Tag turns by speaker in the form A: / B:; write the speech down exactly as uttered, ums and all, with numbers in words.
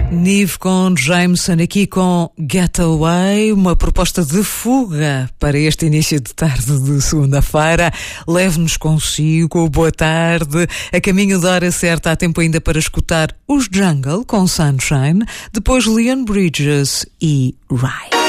A: Nive com Jameson aqui com Getaway, uma proposta de fuga para este início de tarde de segunda-feira. Leve-nos consigo, boa tarde. A caminho da hora certa há tempo ainda para escutar os Jungle com Sunshine, depois Leon Bridges e Ride.